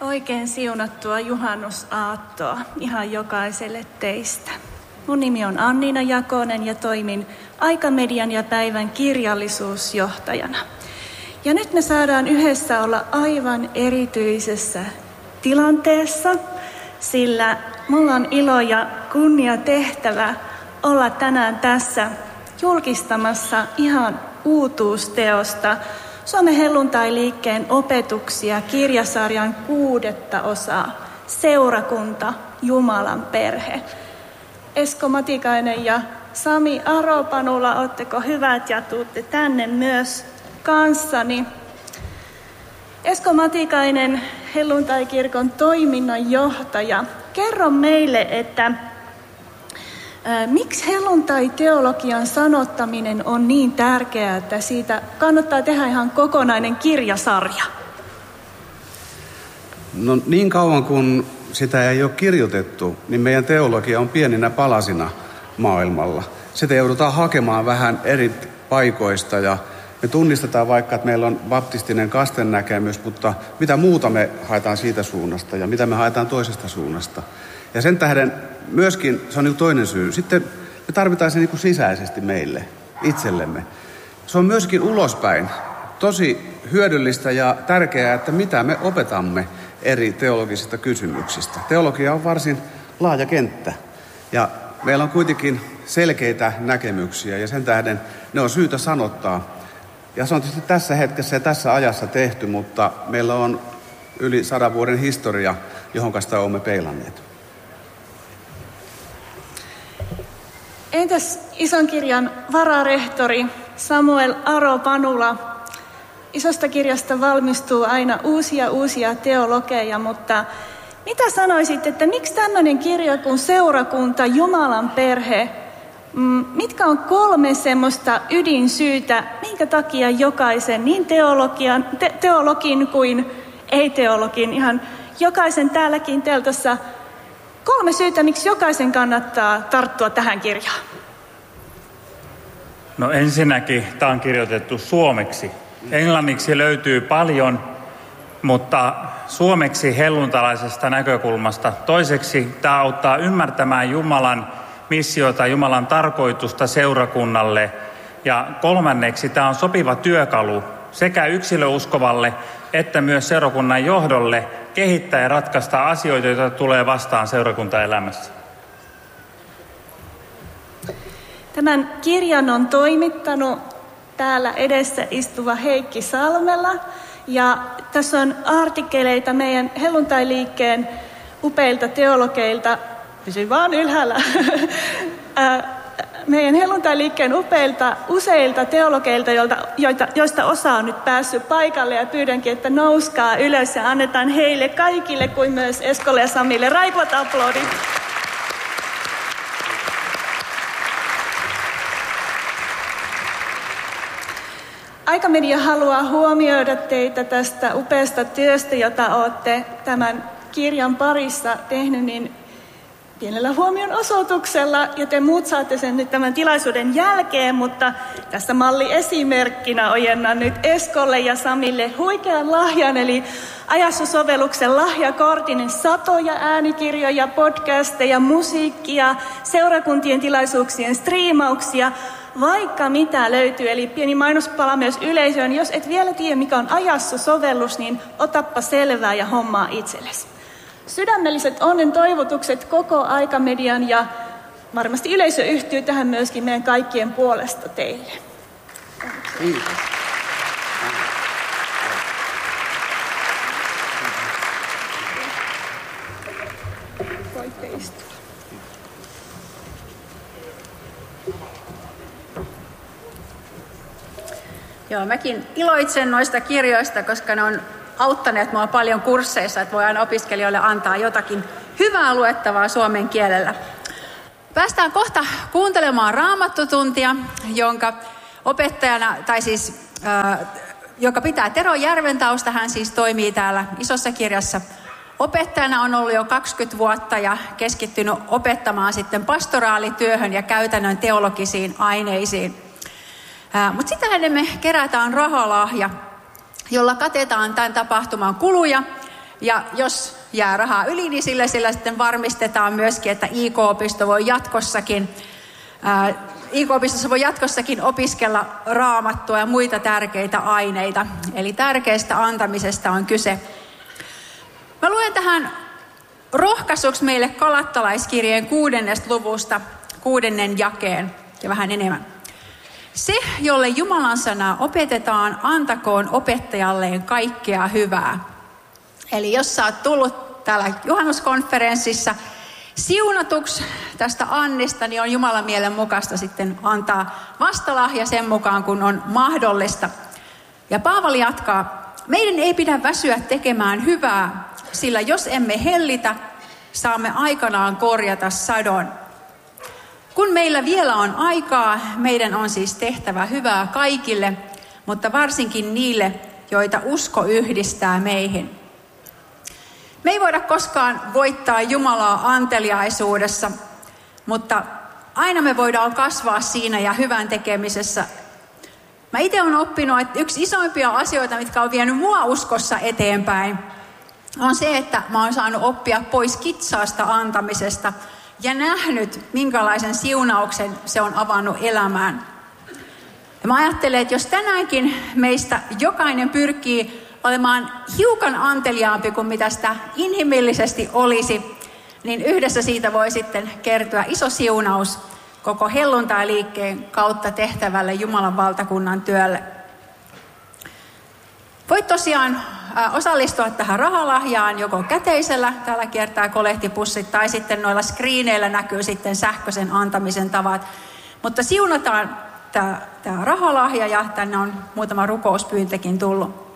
Oikein siunattua juhannusaattoa ihan jokaiselle teistä. Mun nimi on Anniina Jakonen ja toimin Aikamedian ja Päivän kirjallisuusjohtajana. Ja nyt me saadaan yhdessä olla aivan erityisessä tilanteessa, sillä mulla on ilo ja kunnia tehtävä olla tänään tässä julkistamassa ihan uutuusteosta Suomen helluntai-liikkeen opetuksia kirjasarjan 6. osaa, Seurakunta, Jumalan perhe. Esko Matikainen ja Sami Aropanula, ootteko hyvät ja tuutte tänne myös kanssani. Esko Matikainen, helluntai-kirkon toiminnanjohtaja, kerro meille, että miksi helluntai-teologian sanottaminen on niin tärkeää, että siitä kannattaa tehdä ihan kokonainen kirjasarja? No niin kauan kun sitä ei ole kirjoitettu, niin meidän teologia on pieninä palasina maailmalla. Sitä joudutaan hakemaan vähän eri paikoista ja me tunnistetaan vaikka, että meillä on baptistinen kastennäkemys, mutta mitä muuta me haetaan siitä suunnasta ja mitä me haetaan toisesta suunnasta. Ja sen tähden myöskin, se on toinen syy, sitten me tarvitaan se sisäisesti meille, itsellemme. Se on myöskin ulospäin tosi hyödyllistä ja tärkeää, että mitä me opetamme eri teologisista kysymyksistä. Teologia on varsin laaja kenttä ja meillä on kuitenkin selkeitä näkemyksiä ja sen tähden ne on syytä sanottaa. Ja se on tietysti tässä hetkessä ja tässä ajassa tehty, mutta meillä on yli 100 vuoden historia, johon sitä olemme peilanneet. Entäs ison kirjan vararehtori Samuel Aropanula? Isosta kirjasta valmistuu aina uusia teologeja, mutta mitä sanoisit, että miksi tämmöinen kirja kuin Seurakunta, Jumalan perhe, mitkä on 3 semmoista ydinsyytä, minkä takia jokaisen, niin teologin kuin ei-teologin, ihan jokaisen täälläkin teltassa, 3 syytä, miksi jokaisen kannattaa tarttua tähän kirjaan? No ensinnäkin tämä on kirjoitettu suomeksi. Englanniksi löytyy paljon, mutta suomeksi helluntalaisesta näkökulmasta. Toiseksi tämä auttaa ymmärtämään Jumalan missiota, Jumalan tarkoitusta seurakunnalle. Ja kolmanneksi tämä on sopiva työkalu sekä yksilöuskovalle että myös seurakunnan johdolle kehittää ja ratkaista asioita, joita tulee vastaan seurakuntaelämässä. Tämän kirjan on toimittanut täällä edessä istuva Heikki Salmela. Ja tässä on artikkeleita meidän helluntai-liikkeen upeilta teologeilta, pysy vaan ylhäällä, meidän helluntai-liikkeen useilta teologeilta, joista osa on nyt päässyt paikalle ja pyydänkin, että nouskaa ylös ja annetaan heille kaikille kuin myös Eskolle ja Samille raivat aplodit. Aikamedia haluaa huomioida teitä tästä upeasta työstä, jota olette tämän kirjan parissa tehnyt, niin pienellä huomion osoituksella, ja te muut saatte sen nyt tämän tilaisuuden jälkeen, mutta tässä malliesimerkkinä ojennan nyt Eskolle ja Samille huikean lahjan, eli Ajassa-sovelluksen lahjakortin, satoja äänikirjoja, podcasteja, musiikkia, seurakuntien tilaisuuksien striimauksia, vaikka mitä löytyy, eli pieni mainospala myös yleisöön. Jos et vielä tiedä, mikä on Ajassa-sovellus, niin otappa selvää ja hommaa itsellesi. Sydämelliset onnen toivotukset koko Aikamedian ja varmasti yleisö yhtyy tähän myöskin meidän kaikkien puolesta teille. Kiitos. Voitte istua. Joo, mäkin iloitsen noista kirjoista, koska ne on auttaneet mua paljon kursseissa, että voi aina opiskelijoille antaa jotakin hyvää luettavaa suomen kielellä. Päästään kohta kuuntelemaan Raamattutuntia, jonka opettajana, joka pitää Tero Järventausta, hän siis toimii täällä Isossa kirjassa opettajana, on ollut jo 20 vuotta ja keskittynyt opettamaan sitten pastoraalityöhön ja käytännön teologisiin aineisiin. Mutta sitä ennen me kerätään rahalahja, jolla katetaan tämän tapahtuman kuluja Ja jos jää rahaa yli, niin sillä sitten varmistetaan myöskin, että IK-opistossa voi jatkossakin opiskella Raamattua ja muita tärkeitä aineita. Eli tärkeästä antamisesta on kyse. Mä luen tähän rohkaisuksi meille Galattalaiskirjeen 6. luvusta 6. jakeen ja vähän enemmän. Se, jolle Jumalan sanaa opetetaan, antakoon opettajalleen kaikkea hyvää. Eli jos sä oot tullut täällä juhannuskonferenssissa siunatuksi tästä Annista, niin on Jumalan mielen mukaista sitten antaa vastalahja sen mukaan, kun on mahdollista. Ja Paavali jatkaa, meidän ei pidä väsyä tekemään hyvää, sillä jos emme hellitä, saamme aikanaan korjata sadon. Kun meillä vielä on aikaa, meidän on siis tehtävä hyvää kaikille, mutta varsinkin niille, joita usko yhdistää meihin. Me ei voida koskaan voittaa Jumalaa anteliaisuudessa, mutta aina me voidaan kasvaa siinä ja hyvän tekemisessä. Mä itse olen oppinut, että yksi isoimpia asioita, mitkä on vienyt mua uskossa eteenpäin, on se, että mä oon saanut oppia pois kitsaasta antamisesta ja nähnyt, minkälaisen siunauksen se on avannut elämään. Ja mä ajattelen, että jos tänäänkin meistä jokainen pyrkii olemaan hiukan anteliaampi kuin mitä sitä inhimillisesti olisi, niin yhdessä siitä voi sitten kertyä iso siunaus koko helluntailiikkeen kautta tehtävälle Jumalan valtakunnan työlle. Voit tosiaan osallistua tähän rahalahjaan joko käteisellä, täällä kiertää kolehtipussit, tai sitten noilla screeneillä näkyy sitten sähköisen antamisen tavat. Mutta siunataan tämä rahalahja ja tänne on muutama rukouspyyntökin tullut.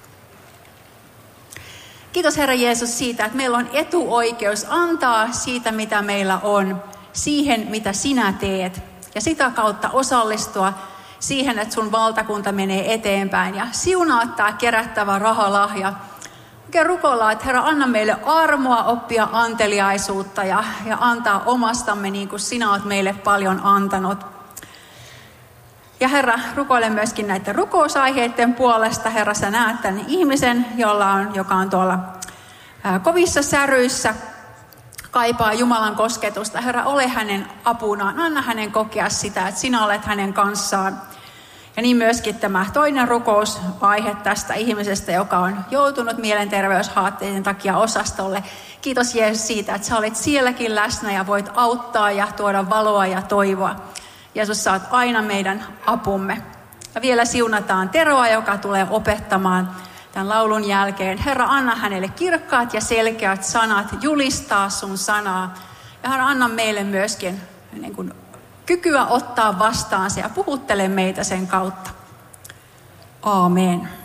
Kiitos Herra Jeesus siitä, että meillä on etuoikeus antaa siitä, mitä meillä on, siihen, mitä sinä teet. Ja sitä kautta osallistua siihen, että sun valtakunta menee eteenpäin. Ja siunaa tämä kerättävä rahalahja. Oikein rukoillaan, että Herra, anna meille armoa oppia anteliaisuutta ja antaa omastamme niin kuin sinä olet meille paljon antanut. Ja Herra, rukoilen myöskin näiden rukousaiheiden puolesta. Herra, sä näet tämän ihmisen, joka on tuolla kovissa säryissä, kaipaa Jumalan kosketusta. Herra, ole hänen apunaan. Anna hänen kokea sitä, että sinä olet hänen kanssaan. Ja niin myöskin tämä toinen rukousaihe tästä ihmisestä, joka on joutunut mielenterveyshaatteiden takia osastolle. Kiitos Jeesus siitä, että sä olet sielläkin läsnä ja voit auttaa ja tuoda valoa ja toivoa. Jeesus, sä oot aina meidän apumme. Ja vielä siunataan Teroa, joka tulee opettamaan tämän laulun jälkeen. Herra, anna hänelle kirkkaat ja selkeät sanat, julistaa sun sanaa. Ja Herra, anna meille myöskin niin kuin kykyä ottaa vastaan se ja puhuttele meitä sen kautta. Aamen.